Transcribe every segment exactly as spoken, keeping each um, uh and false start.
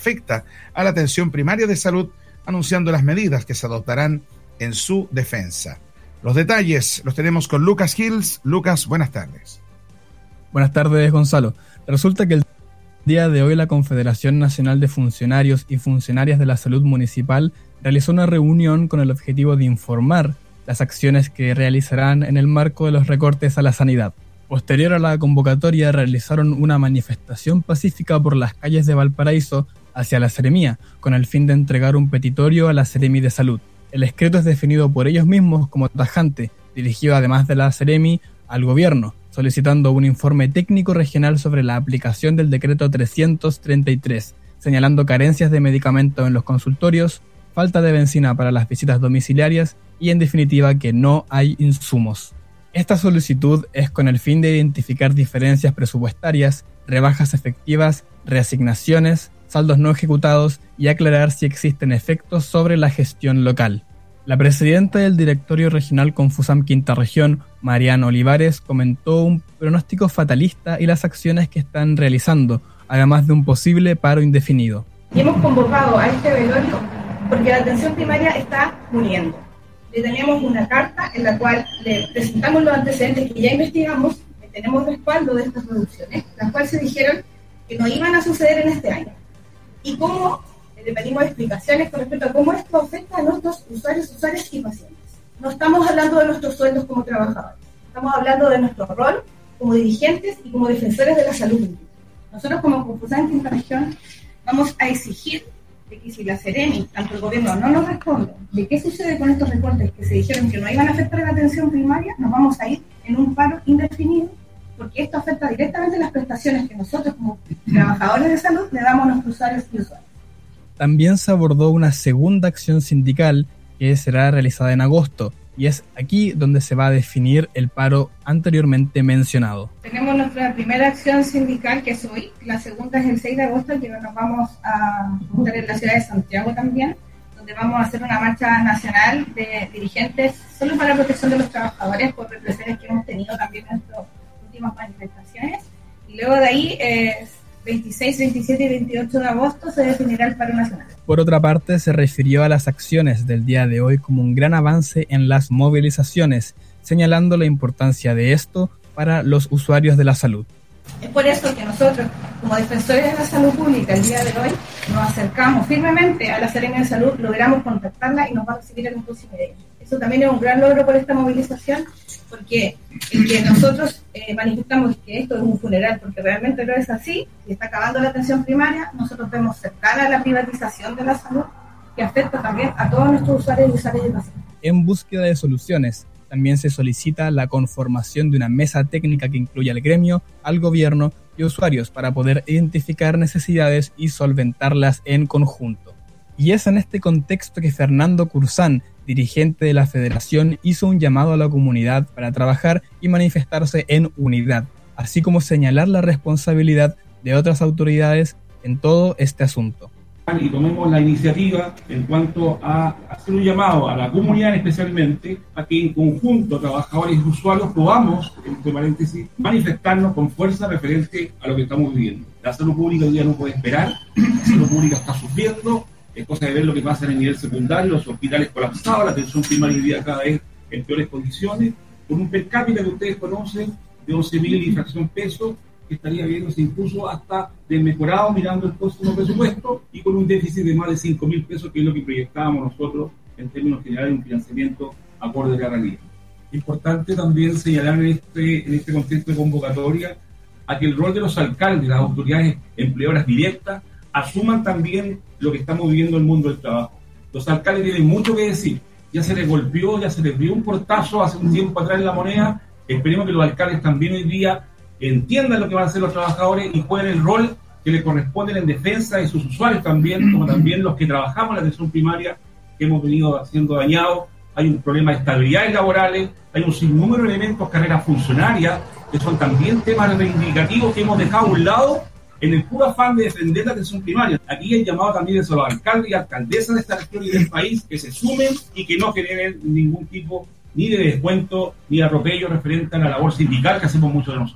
afecta a la atención primaria de salud, anunciando las medidas que se adoptarán en su defensa. Los detalles los tenemos con Lucas Hills. Lucas, buenas tardes. Buenas tardes, Gonzalo. Resulta que el día de hoy la Confederación Nacional de Funcionarios y Funcionarias de la Salud Municipal realizó una reunión con el objetivo de informar las acciones que realizarán en el marco de los recortes a la sanidad. Posterior a la convocatoria realizaron una manifestación pacífica por las calles de Valparaíso hacia la Seremía, con el fin de entregar un petitorio a la Seremi de Salud. El escrito es definido por ellos mismos como tajante, dirigido además de la Seremi al gobierno, solicitando un informe técnico regional sobre la aplicación del decreto trescientos treinta y tres, señalando carencias de medicamentos en los consultorios, falta de benzina para las visitas domiciliarias y, en definitiva, que no hay insumos. Esta solicitud es con el fin de identificar diferencias presupuestarias, rebajas efectivas, reasignaciones, saldos no ejecutados y aclarar si existen efectos sobre la gestión local. La presidenta del Directorio Regional Confusam Quinta Región, Mariana Olivares, comentó un pronóstico fatalista y las acciones que están realizando, además de un posible paro indefinido. Y hemos convocado a este velorio porque la atención primaria está muriendo. Le tenemos una carta en la cual le presentamos los antecedentes que ya investigamos, que tenemos respaldo de estas reducciones, las cuales se dijeron que no iban a suceder en este año. Y cómo le pedimos explicaciones con respecto a cómo esto afecta a nuestros usuarios, usuarias y pacientes. No estamos hablando de nuestros sueldos como trabajadores, estamos hablando de nuestro rol como dirigentes y como defensores de la salud pública. Nosotros como Confusam Quinta Región vamos a exigir de que si la Seremi, tanto el gobierno, no nos responde de qué sucede con estos recortes que se dijeron que no iban a afectar a la atención primaria, nos vamos a ir en un paro indefinido, porque esto afecta directamente las prestaciones que nosotros como trabajadores de salud le damos a nuestros usuarios y usuarias. También se abordó una segunda acción sindical que será realizada en agosto, y es aquí donde se va a definir el paro anteriormente mencionado. Tenemos nuestra primera acción sindical, que es hoy, la segunda es el seis de agosto, que nos vamos a juntar en la ciudad de Santiago también, donde vamos a hacer una marcha nacional de dirigentes solo para la protección de los trabajadores por represiones que hemos tenido también en nuestras últimas manifestaciones. Y luego de ahí, eh, veintiséis, veintisiete y veintiocho de agosto se definirá el paro nacional. Por otra parte, se refirió a las acciones del día de hoy como un gran avance en las movilizaciones, señalando la importancia de esto para los usuarios de la salud. Es por eso que nosotros, como defensores de la salud pública, el día de hoy nos acercamos firmemente a la Seremi de Salud, logramos contactarla y nos va a recibir en un próximo día. Eso también es un gran logro por esta movilización, porque el que nosotros eh, manifestamos que esto es un funeral, porque realmente no es así, y está acabando la atención primaria, nosotros vemos cercana a la privatización de la salud, que afecta también a todos nuestros usuarios y usuarias y pacientes. En búsqueda de soluciones, también se solicita la conformación de una mesa técnica que incluya al gremio, al gobierno y usuarios para poder identificar necesidades y solventarlas en conjunto. Y es en este contexto que Fernando Curzán, dirigente de la federación, hizo un llamado a la comunidad para trabajar y manifestarse en unidad, así como señalar la responsabilidad de otras autoridades en todo este asunto. Y tomemos la iniciativa en cuanto a hacer un llamado a la comunidad especialmente a que en conjunto, trabajadores y usuarios, podamos, entre paréntesis, manifestarnos con fuerza referente a lo que estamos viviendo. La salud pública hoy día no puede esperar, la salud pública está sufriendo, es cosa de ver lo que pasa en el nivel secundario, los hospitales colapsados, la atención primaria hoy día cada vez en peores condiciones, con un per cápita que ustedes conocen de once mil y fracción pesos, que estaría viéndose incluso hasta desmejorado mirando el próximo presupuesto, y con un déficit de más de cinco mil pesos, que es lo que proyectábamos nosotros en términos generales de un financiamiento acorde a la realidad. Importante también señalar en este, en este contexto de convocatoria a que el rol de los alcaldes, las autoridades empleadoras directas, asuman también lo que estamos viviendo en el mundo del trabajo. Los alcaldes tienen mucho que decir, ya se les golpeó, ya se les dio un portazo hace un tiempo atrás en la moneda. Esperemos que los alcaldes también hoy día entiendan lo que van a hacer los trabajadores y jueguen el rol que les corresponde en defensa de sus usuarios también, como también los que trabajamos en la atención primaria, que hemos venido siendo dañados. Hay un problema de estabilidades laborales, hay un sinnúmero de elementos, carreras funcionarias, que son también temas reivindicativos que hemos dejado a un lado en el puro afán de defender la atención primaria. Aquí hay llamado también a los alcaldes y alcaldesas de esta región y del país que se sumen y que no generen ningún tipo ni de descuento ni de atropello referente a la labor sindical que hacemos muchos de nosotros.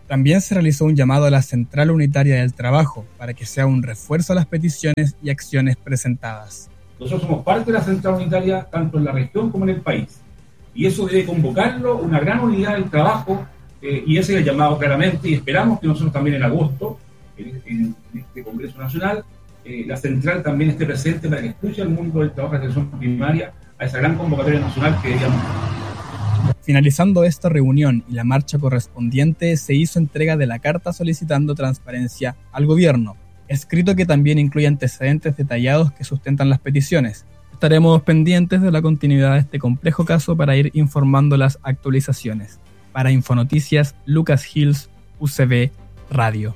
También se realizó un llamado a la Central Unitaria del Trabajo para que sea un refuerzo a las peticiones y acciones presentadas. Nosotros somos parte de la Central Unitaria tanto en la región como en el país. Y eso debe convocarlo una gran unidad del trabajo, eh, y ese es el llamado claramente, y esperamos que nosotros también en agosto, en, en, en este Congreso Nacional, eh, la Central también esté presente para que escuche al mundo del trabajo de atención primaria a esa gran convocatoria nacional que deberíamos. Finalizando esta reunión y la marcha correspondiente, se hizo entrega de la carta solicitando transparencia al gobierno, escrito que también incluye antecedentes detallados que sustentan las peticiones. Estaremos pendientes de la continuidad de este complejo caso para ir informando las actualizaciones. Para Infonoticias, Lucas Hills, U C B Radio.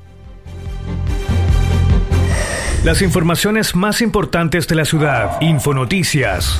Las informaciones más importantes de la ciudad. Infonoticias.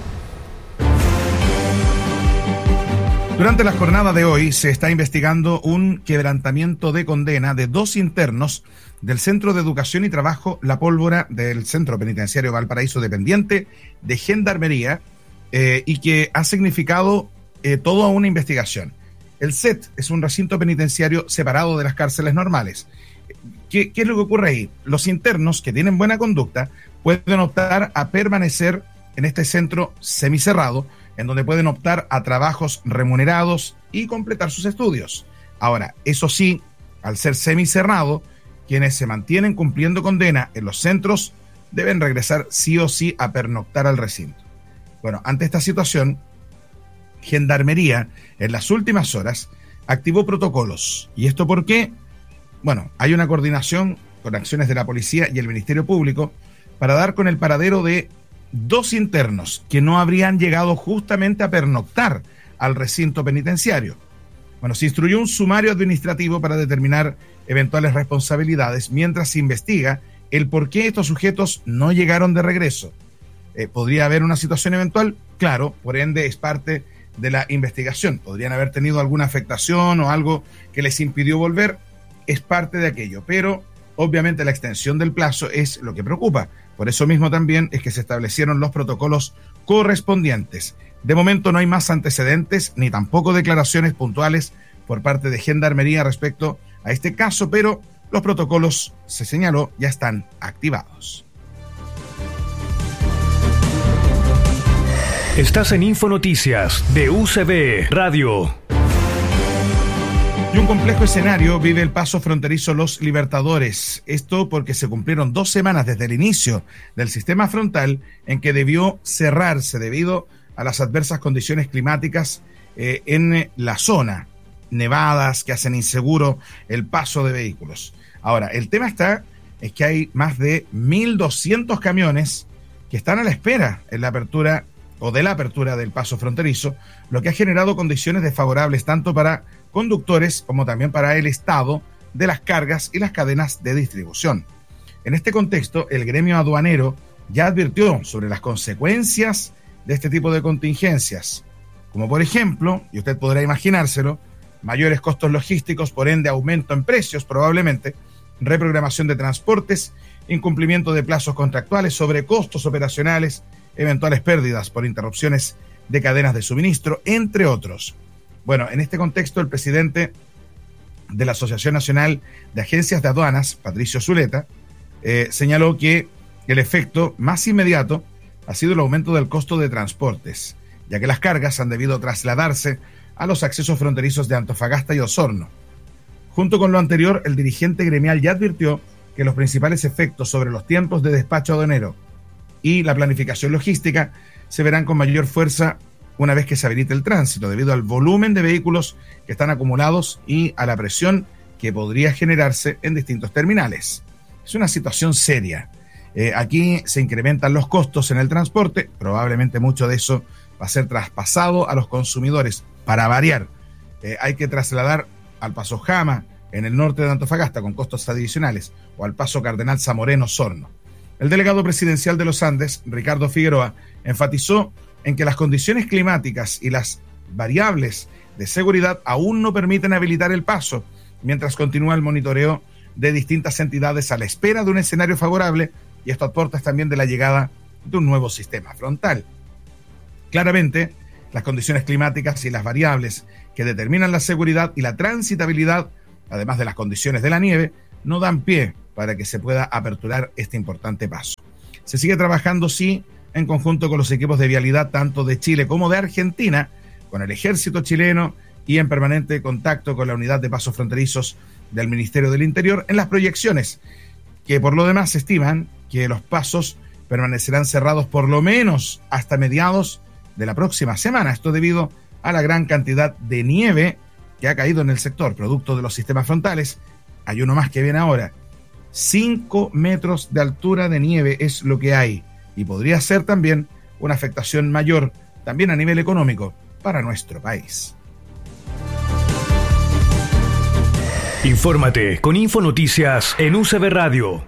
Durante la jornada de hoy se está investigando un quebrantamiento de condena de dos internos del Centro de Educación y Trabajo La Pólvora del Centro Penitenciario Valparaíso, dependiente de Gendarmería, eh, y que ha significado eh, toda una investigación. El C E T es un recinto penitenciario separado de las cárceles normales. ¿Qué, qué es lo que ocurre ahí? Los internos que tienen buena conducta pueden optar a permanecer en este centro semicerrado, en donde pueden optar a trabajos remunerados y completar sus estudios. Ahora, eso sí, al ser semicerrado, quienes se mantienen cumpliendo condena en los centros deben regresar sí o sí a pernoctar al recinto. Bueno, ante esta situación, Gendarmería, en las últimas horas, activó protocolos. ¿Y esto por qué? Bueno, hay una coordinación con acciones de la policía y el Ministerio Público para dar con el paradero de dos internos que no habrían llegado justamente a pernoctar al recinto penitenciario. Bueno, se instruyó un sumario administrativo para determinar eventuales responsabilidades mientras se investiga el por qué estos sujetos no llegaron de regreso. Eh, ¿Podría haber una situación eventual? Claro, por ende es parte de la investigación. Podrían haber tenido alguna afectación o algo que les impidió volver. Es parte de aquello, pero obviamente la extensión del plazo es lo que preocupa. Por eso mismo también es que se establecieron los protocolos correspondientes. De momento no hay más antecedentes ni tampoco declaraciones puntuales por parte de Gendarmería respecto a este caso, pero los protocolos, se señaló, ya están activados. Estás en Infonoticias de U C B Radio. Y un complejo escenario vive el paso fronterizo Los Libertadores. Esto porque se cumplieron dos semanas desde el inicio del sistema frontal en que debió cerrarse debido a las adversas condiciones climáticas eh, en la zona. Nevadas que hacen inseguro el paso de vehículos. Ahora, el tema está es que hay más de mil doscientos camiones que están a la espera en la apertura o de la apertura del paso fronterizo, lo que ha generado condiciones desfavorables tanto para conductores como también para el estado de las cargas y las cadenas de distribución. En este contexto, el gremio aduanero ya advirtió sobre las consecuencias de este tipo de contingencias, como por ejemplo, y usted podrá imaginárselo, mayores costos logísticos, por ende aumento en precios probablemente, reprogramación de transportes, incumplimiento de plazos contractuales, sobrecostos operacionales, eventuales pérdidas por interrupciones de cadenas de suministro, entre otros. Bueno, en este contexto, el presidente de la Asociación Nacional de Agencias de Aduanas, Patricio Zuleta, eh, señaló que el efecto más inmediato ha sido el aumento del costo de transportes, ya que las cargas han debido trasladarse a los accesos fronterizos de Antofagasta y Osorno. Junto con lo anterior, el dirigente gremial ya advirtió que los principales efectos sobre los tiempos de despacho aduanero y la planificación logística se verán con mayor fuerza una vez que se habilite el tránsito, debido al volumen de vehículos que están acumulados y a la presión que podría generarse en distintos terminales. Es una situación seria. Eh, aquí se incrementan los costos en el transporte, probablemente mucho de eso va a ser traspasado a los consumidores. Para variar, eh, hay que trasladar al Paso Jama, en el norte de Antofagasta, con costos adicionales, o al Paso Cardenal Zamoreno Sorno. El delegado presidencial de los Andes, Ricardo Figueroa, enfatizó en que las condiciones climáticas y las variables de seguridad aún no permiten habilitar el paso, mientras continúa el monitoreo de distintas entidades a la espera de un escenario favorable, y esto aporta también de la llegada de un nuevo sistema frontal. Claramente, las condiciones climáticas y las variables que determinan la seguridad y la transitabilidad además de las condiciones de la nieve, no dan pie para que se pueda aperturar este importante paso. Se sigue trabajando, sí, en conjunto con los equipos de vialidad tanto de Chile como de Argentina, con el ejército chileno y en permanente contacto con la unidad de pasos fronterizos del Ministerio del Interior en las proyecciones, que por lo demás estiman que los pasos permanecerán cerrados por lo menos hasta mediados de la próxima semana. Esto debido a la gran cantidad de nieve que ha caído en el sector, producto de los sistemas frontales. Hay uno más que viene ahora. cinco metros de altura de nieve es lo que hay, y podría ser también una afectación mayor, también a nivel económico, para nuestro país. Infórmate con Infonoticias en U C B Radio.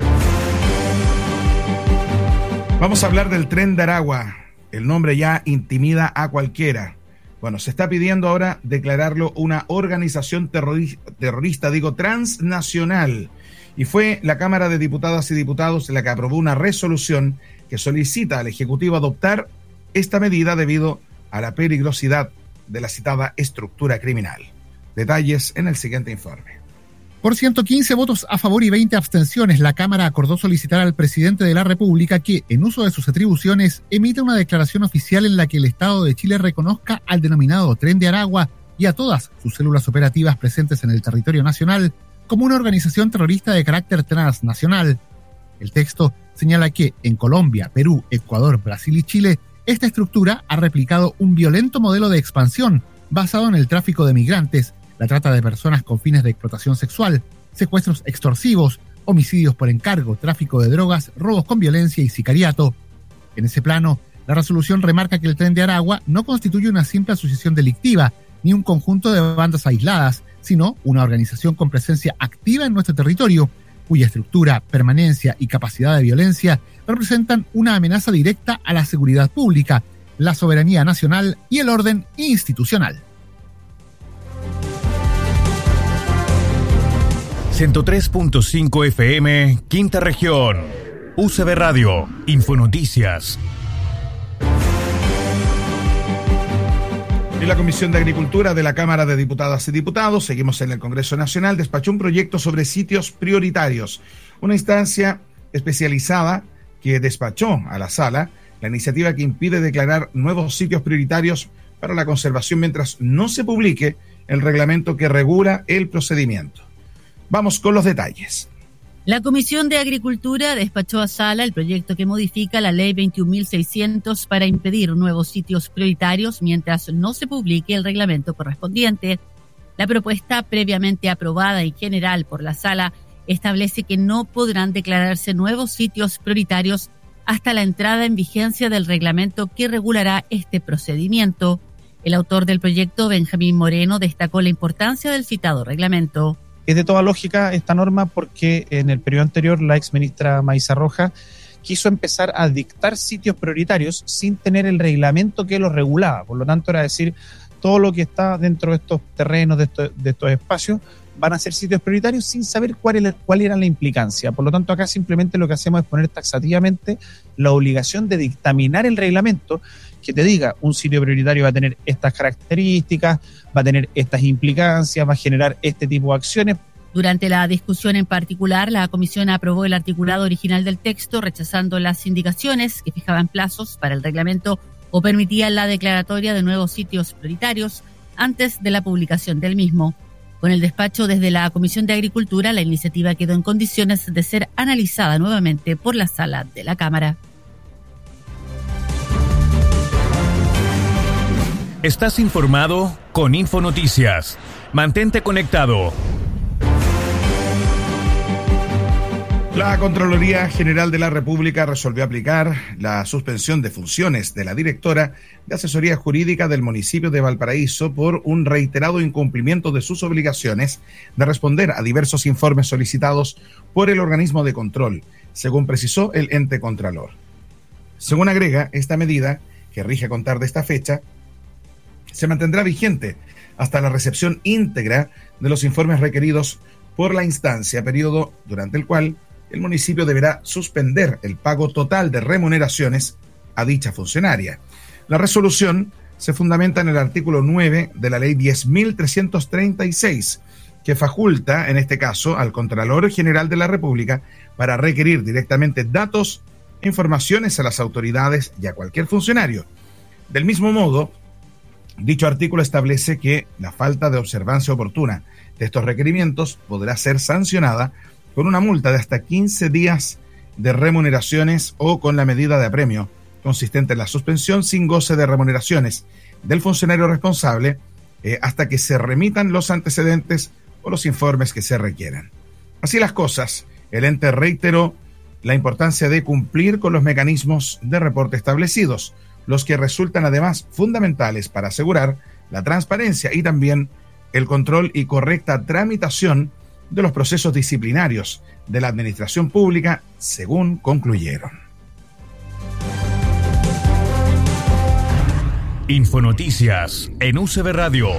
Vamos a hablar del Tren de Aragua. El nombre ya intimida a cualquiera. Bueno, se está pidiendo ahora declararlo una organización terrori- terrorista, digo, transnacional. Y fue la Cámara de Diputadas y Diputados la que aprobó una resolución que solicita al Ejecutivo adoptar esta medida debido a la peligrosidad de la citada estructura criminal. Detalles en el siguiente informe. Por ciento quince votos a favor y veinte abstenciones, la Cámara acordó solicitar al presidente de la República que, en uso de sus atribuciones, emita una declaración oficial en la que el Estado de Chile reconozca al denominado Tren de Aragua y a todas sus células operativas presentes en el territorio nacional como una organización terrorista de carácter transnacional. El texto señala que en Colombia, Perú, Ecuador, Brasil y Chile, esta estructura ha replicado un violento modelo de expansión basado en el tráfico de migrantes, la trata de personas con fines de explotación sexual, secuestros extorsivos, homicidios por encargo, tráfico de drogas, robos con violencia y sicariato. En ese plano, la resolución remarca que el Tren de Aragua no constituye una simple asociación delictiva, ni un conjunto de bandas aisladas, sino una organización con presencia activa en nuestro territorio, cuya estructura, permanencia y capacidad de violencia representan una amenaza directa a la seguridad pública, la soberanía nacional y el orden institucional. ciento tres punto cinco F M, Quinta Región. U C B Radio, Infonoticias. En la Comisión de Agricultura de la Cámara de Diputadas y Diputados, seguimos en el Congreso Nacional, despachó un proyecto sobre sitios prioritarios, una instancia especializada que despachó a la sala la iniciativa que impide declarar nuevos sitios prioritarios para la conservación mientras no se publique el reglamento que regula el procedimiento. Vamos con los detalles. La Comisión de Agricultura despachó a sala el proyecto que modifica la Ley veintiún mil seiscientos para impedir nuevos sitios prioritarios mientras no se publique el reglamento correspondiente. La propuesta, previamente aprobada en general por la sala, establece que no podrán declararse nuevos sitios prioritarios hasta la entrada en vigencia del reglamento que regulará este procedimiento. El autor del proyecto, Benjamín Moreno, destacó la importancia del citado reglamento. Es de toda lógica esta norma porque en el periodo anterior la exministra Maísa Roja quiso empezar a dictar sitios prioritarios sin tener el reglamento que los regulaba. Por lo tanto, era decir, todo lo que está dentro de estos terrenos, de estos, de estos espacios, van a ser sitios prioritarios sin saber cuál era, cuál era la implicancia. Por lo tanto, acá simplemente lo que hacemos es poner taxativamente la obligación de dictaminar el reglamento que te diga, un sitio prioritario va a tener estas características, va a tener estas implicancias, va a generar este tipo de acciones. Durante la discusión en particular, la comisión aprobó el articulado original del texto, rechazando las indicaciones que fijaban plazos para el reglamento o permitían la declaratoria de nuevos sitios prioritarios antes de la publicación del mismo. Con el despacho desde la Comisión de Agricultura, la iniciativa quedó en condiciones de ser analizada nuevamente por la sala de la Cámara. Estás informado con Infonoticias. Mantente conectado. La Contraloría General de la República resolvió aplicar la suspensión de funciones de la directora de Asesoría Jurídica del municipio de Valparaíso por un reiterado incumplimiento de sus obligaciones de responder a diversos informes solicitados por el organismo de control, según precisó el ente Contralor. Según agrega, esta medida, que rige a contar de esta fecha, se mantendrá vigente hasta la recepción íntegra de los informes requeridos por la instancia, periodo durante el cual el municipio deberá suspender el pago total de remuneraciones a dicha funcionaria. La resolución se fundamenta en el artículo nueve de la Ley diez mil trescientos treinta y seis, que que faculta, en este caso, al Contralor General de la República para requerir directamente datos e informaciones a las autoridades y a cualquier funcionario. Del mismo modo, dicho artículo establece que la falta de observancia oportuna de estos requerimientos podrá ser sancionada con una multa de hasta quince días de remuneraciones o con la medida de apremio consistente en la suspensión sin goce de remuneraciones del funcionario responsable eh, hasta que se remitan los antecedentes o los informes que se requieran. Así las cosas, el ente reiteró la importancia de cumplir con los mecanismos de reporte establecidos, los que resultan además fundamentales para asegurar la transparencia y también el control y correcta tramitación de los procesos disciplinarios de la administración pública, según concluyeron. Infonoticias en U C B Radio.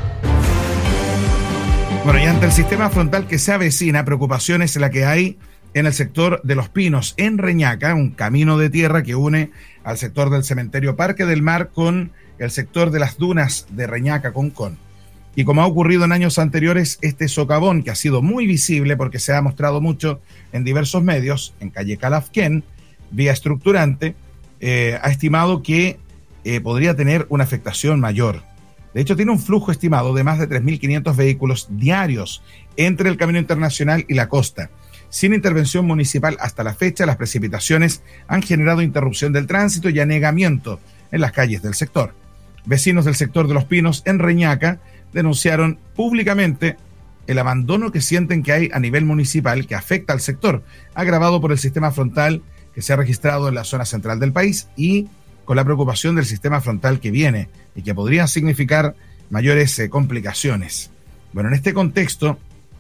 Bueno, y ante el sistema frontal que se avecina, preocupaciones la que hay en el sector de Los Pinos, en Reñaca, un camino de tierra que une al sector del cementerio Parque del Mar con el sector de las dunas de Reñaca, Concón. Y como ha ocurrido en años anteriores, este socavón, que ha sido muy visible porque se ha mostrado mucho en diversos medios, en calle Calafquén, vía estructurante, eh, ha estimado que eh, podría tener una afectación mayor. De hecho, tiene un flujo estimado de más de tres mil quinientos vehículos diarios entre el camino internacional y la costa. Sin intervención municipal hasta la fecha, las precipitaciones han generado interrupción del tránsito y anegamiento en las calles del sector. Vecinos del sector de Los Pinos en Reñaca denunciaron públicamente el abandono que sienten que hay a nivel municipal que afecta al sector, agravado por el sistema frontal que se ha registrado en la zona central del país y con la preocupación del sistema frontal que viene y que podría significar mayores eh, complicaciones. Bueno, en este contexto,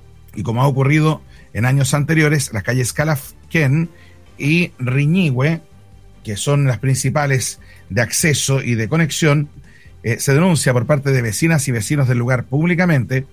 y como ha ocurrido en años anteriores, las calles Calafquén y Riñihue, que son las principales de acceso y de conexión, eh, se denuncia por parte de vecinas y vecinos del lugar públicamente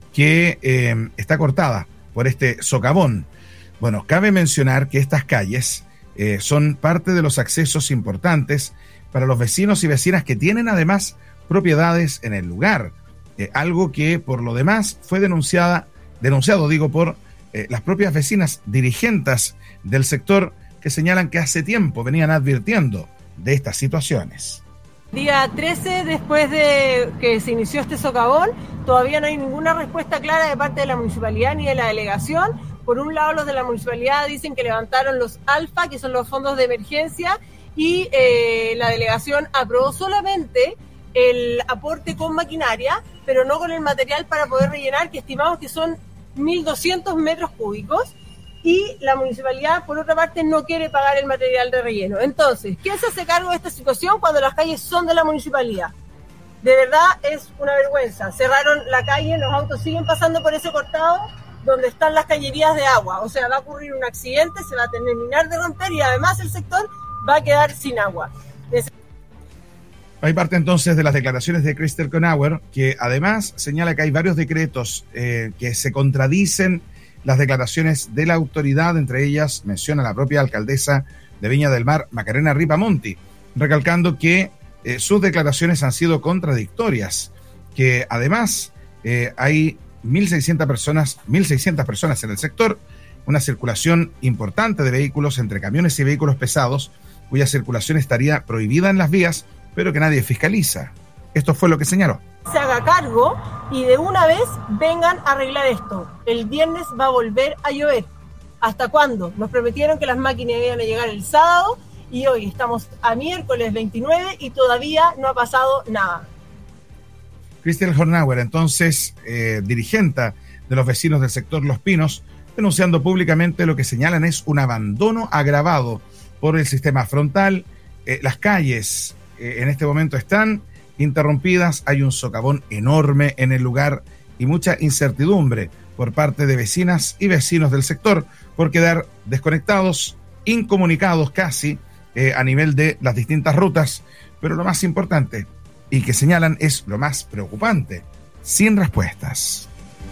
que eh, está cortada por este socavón. Bueno, cabe mencionar que estas calles eh, son parte de los accesos importantes para los vecinos y vecinas que tienen además propiedades en el lugar, eh, algo que por lo demás fue denunciada, denunciado digo por eh, las propias vecinas dirigentes del sector que señalan que hace tiempo venían advirtiendo de estas situaciones. Día trece, después de que se inició este socavón, todavía no hay ninguna respuesta clara de parte de la municipalidad ni de la delegación. Por un lado, los de la municipalidad dicen que levantaron los ALFA, que son los fondos de emergencia, y eh, la delegación aprobó solamente el aporte con maquinaria, pero no con el material para poder rellenar, que estimamos que son mil doscientos metros cúbicos. Y la municipalidad, por otra parte, no quiere pagar el material de relleno. Entonces, ¿quién se hace cargo de esta situación cuando las calles son de la municipalidad? De verdad es una vergüenza. Cerraron la calle, los autos siguen pasando por ese cortado donde están las cañerías de agua. O sea, va a ocurrir un accidente, se va a terminar de romper y además el sector va a quedar sin agua. Hay parte entonces de las declaraciones de Christel Conauer, que además señala que hay varios decretos eh, que se contradicen las declaraciones de la autoridad, entre ellas menciona la propia alcaldesa de Viña del Mar, Macarena Ripamonti, recalcando que eh, sus declaraciones han sido contradictorias, que además eh, hay mil seiscientas personas, mil seiscientas personas en el sector, una circulación importante de vehículos entre camiones y vehículos pesados, cuya circulación estaría prohibida en las vías, pero que nadie fiscaliza. Esto fue lo que señaló. Se haga cargo y de una vez vengan a arreglar esto. El viernes va a volver a llover. ¿Hasta cuándo? Nos prometieron que las máquinas iban a llegar el sábado y hoy estamos a miércoles veintinueve y todavía no ha pasado nada. Christel Hornauer, entonces eh, dirigente de los vecinos del sector Los Pinos, denunciando públicamente lo que señalan es un abandono agravado por el sistema frontal. Eh, las calles eh, en este momento están interrumpidas, hay un socavón enorme en el lugar y mucha incertidumbre por parte de vecinas y vecinos del sector por quedar desconectados, incomunicados casi eh, a nivel de las distintas rutas, pero lo más importante y que señalan es lo más preocupante, sin respuestas.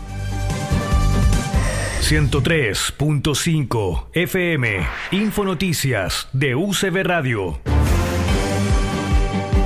ciento tres punto cinco F M, Infonoticias de U C B Radio.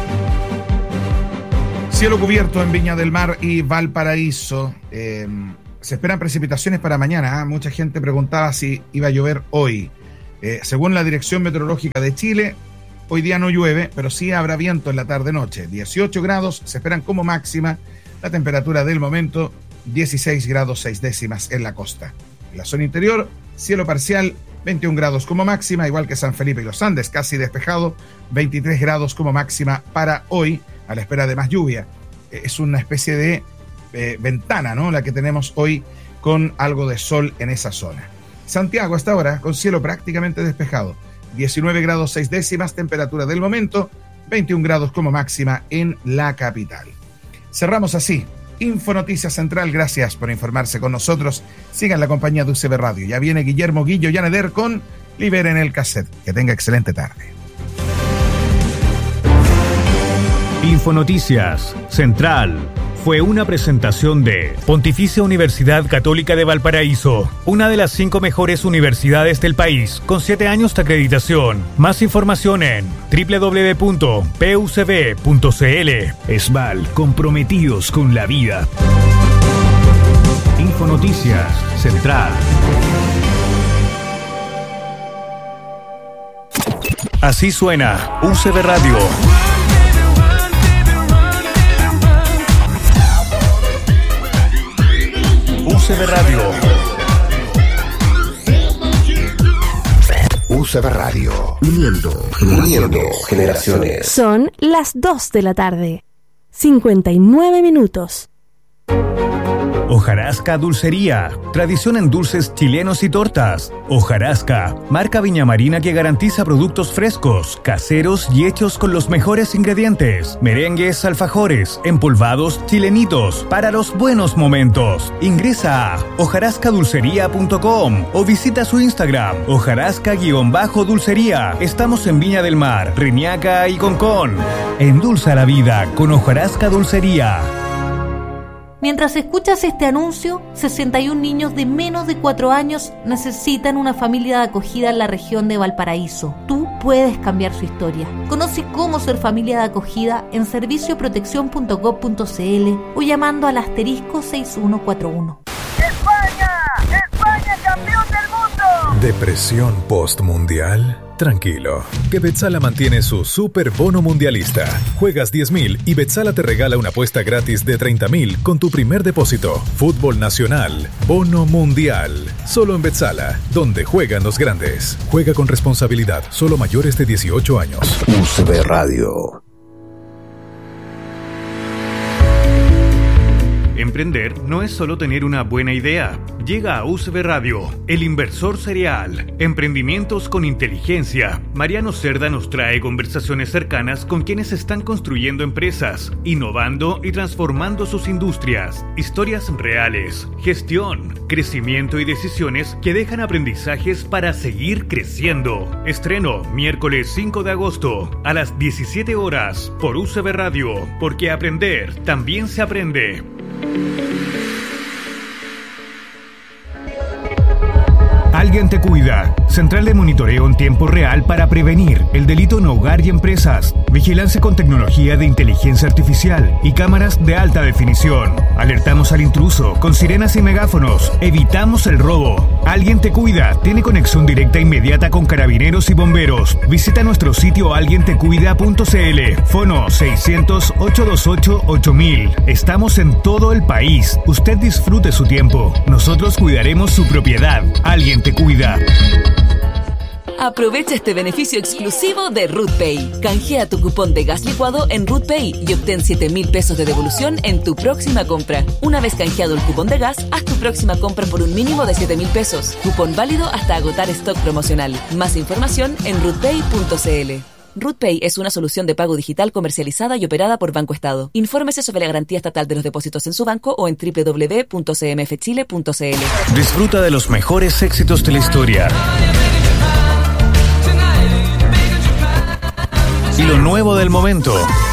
Cielo cubierto en Viña del Mar y Valparaíso. Eh, se esperan precipitaciones para mañana. ¿eh? Mucha gente preguntaba si iba a llover hoy. Eh, según la Dirección Meteorológica de Chile, hoy día no llueve, pero sí habrá viento en la tarde-noche. dieciocho grados se esperan como máxima. La temperatura del momento, dieciséis grados seis décimas en la costa. En la zona interior, cielo parcial, veintiún grados como máxima, igual que San Felipe y los Andes, casi despejado, veintitrés grados como máxima para hoy, a la espera de más lluvia. Es una especie de eh, ventana, ¿no? La que tenemos hoy con algo de sol en esa zona. Santiago hasta ahora con cielo prácticamente despejado, diecinueve grados seis décimas, temperatura del momento, veintiún grados como máxima en la capital. Cerramos así Infonoticias Central, gracias por informarse con nosotros. Sigan la compañía de U C B Radio. Ya viene Guillermo Guillo Yaneder con Liberen el Cassette. Que tenga excelente tarde. Infonoticias Central fue una presentación de Pontificia Universidad Católica de Valparaíso, una de las cinco mejores universidades del país, con siete años de acreditación. Más información en doble u doble u doble u punto p u c b punto c l. ESVAL, comprometidos con la vida. Infonoticias Central. Así suena U C B Radio. U C B Radio. U C B Radio. Uniendo, uniendo generaciones. Son las dos de la tarde. cincuenta y nueve minutos. Hojarasca Dulcería, tradición en dulces chilenos y tortas. Hojarasca, marca Viña Marina que garantiza productos frescos, caseros y hechos con los mejores ingredientes. Merengues, alfajores, empolvados, chilenitos, para los buenos momentos. Ingresa a hojarasca dulcería punto com o visita su Instagram, hojarasca-dulcería. Estamos en Viña del Mar, Reñaca y Concón. Endulza la vida con Hojarasca Dulcería. Mientras escuchas este anuncio, sesenta y un niños de menos de cuatro años necesitan una familia de acogida en la región de Valparaíso. Tú puedes cambiar su historia. Conoce cómo ser familia de acogida en servicio protección punto gov punto c l o llamando al asterisco seis uno cuatro uno. ¡España! ¡España campeón del mundo! ¿Depresión postmundial? Tranquilo, que Betzala mantiene su super bono mundialista. Juegas diez mil y Betzala te regala una apuesta gratis de treinta mil con tu primer depósito. Fútbol Nacional, bono mundial. Solo en Betzala, donde juegan los grandes. Juega con responsabilidad, solo mayores de dieciocho años. U C B Radio. Emprender no es solo tener una buena idea. Llega a U C B Radio, El Inversor Serial, Emprendimientos con Inteligencia. Mariano Cerda nos trae conversaciones cercanas con quienes están construyendo empresas, innovando y transformando sus industrias. Historias reales, gestión, crecimiento y decisiones que dejan aprendizajes para seguir creciendo. Estreno miércoles cinco de agosto a las diecisiete horas por U C B Radio, porque aprender también se aprende. Alguien te cuida. Central de monitoreo en tiempo real para prevenir el delito en hogar y empresas. Vigilancia con tecnología de inteligencia artificial y cámaras de alta definición. Alertamos al intruso con sirenas y megáfonos. Evitamos el robo. Alguien te cuida. Tiene conexión directa e inmediata con carabineros y bomberos. Visita nuestro sitio alguien te cuida punto c l. Fono seiscientos, ochocientos veintiocho, ocho mil. Estamos en todo el país. Usted disfrute su tiempo. Nosotros cuidaremos su propiedad. Alguien te cuida. Aprovecha este beneficio exclusivo de RootPay. Canjea tu cupón de gas licuado en RootPay y obtén siete mil pesos de devolución en tu próxima compra. Una vez canjeado el cupón de gas, haz tu próxima compra por un mínimo de siete mil pesos. Cupón válido hasta agotar stock promocional. Más información en rootpay punto c l. RootPay es una solución de pago digital comercializada y operada por Banco Estado. Infórmese sobre la garantía estatal de los depósitos en su banco o en doble u doble u doble u punto c m f chile punto c l. Disfruta de los mejores éxitos de la historia y lo nuevo del momento.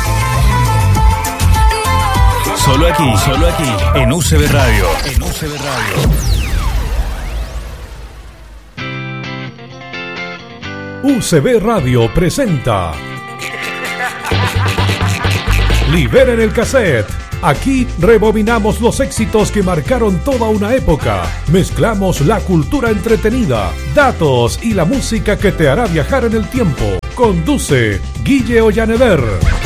Solo aquí, solo aquí, en U C B Radio. En U C B Radio. U C B Radio presenta Liberen el Cassette. Aquí rebobinamos los éxitos que marcaron toda una época. Mezclamos la cultura entretenida, datos y la música que te hará viajar en el tiempo. Conduce Guille Ollaneder.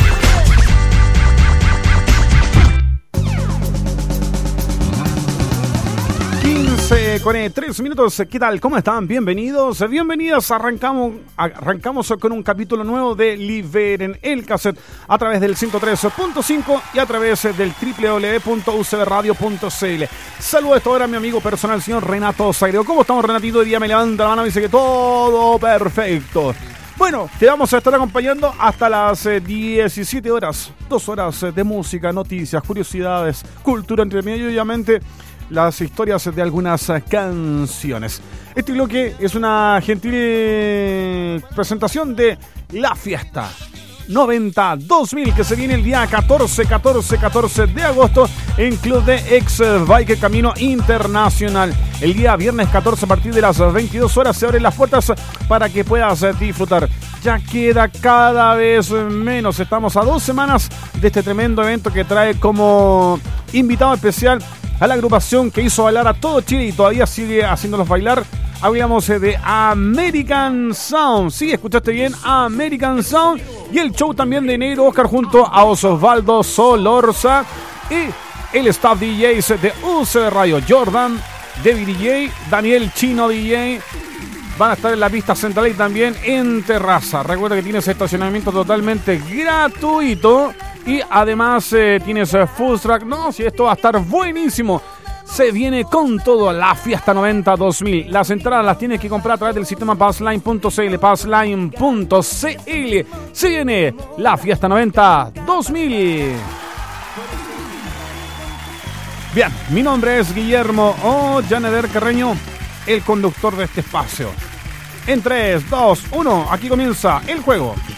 Con tres minutos, ¿qué tal? ¿Cómo están? Bienvenidos, bienvenidas. Arrancamos, arrancamos con un capítulo nuevo de Liberen el Cassette a través del ciento tres punto cinco y a través del doble u doble u doble u punto u c b radio punto c l. Saludo a esta hora a mi amigo personal, señor Renato Zagreo. ¿Cómo estamos, Renatito? Hoy día me levanta la mano y dice que todo perfecto. Bueno, te vamos a estar acompañando hasta las diecisiete horas. Dos horas de música, noticias, curiosidades, cultura entre medio y obviamente las historias de algunas canciones. Este bloque es una gentil presentación de La Fiesta noventa dos mil que se viene el día catorce, catorce, catorce de agosto en Club de Ex Bike Camino Internacional. El día viernes catorce a partir de las veintidós horas se abren las puertas para que puedas disfrutar. Ya queda cada vez menos. Estamos a dos semanas de este tremendo evento que trae como invitado especial a la agrupación que hizo bailar a todo Chile y todavía sigue haciéndolos bailar. Hablamos de American Sound. Sí, escuchaste bien, American Sound. Y el show también de Negro Oscar junto a Osvaldo Solorza. Y el staff D Js de U C B Radio, Jordan, David D J, Daniel Chino D J. Van a estar en la pista central y también en terraza. Recuerda que tienes estacionamiento totalmente gratuito. Y además eh, tienes eh, Full Track. No, si esto va a estar buenísimo. Se viene con todo La Fiesta noventa dos mil. Las entradas las tienes que comprar a través del sistema passline punto c l. passline punto c l. Se viene La Fiesta noventa dos mil. Bien, mi nombre es Guillermo Ollaneder Carreño, el conductor de este espacio. En tres, dos, uno, aquí comienza el juego